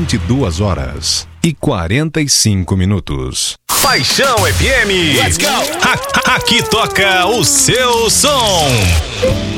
22h45. Paixão FM. Let's go. Aqui toca o seu som.